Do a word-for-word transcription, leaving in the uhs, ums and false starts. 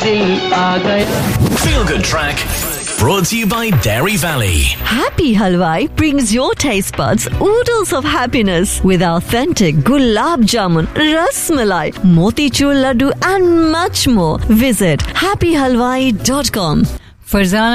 Feel Good Track brought to you by Dairy Valley. Happy Halwai brings your taste buds oodles of happiness with authentic gulab jamun, ras malai, motichur laddu and much more. Visit happy halwai dot com. Farzana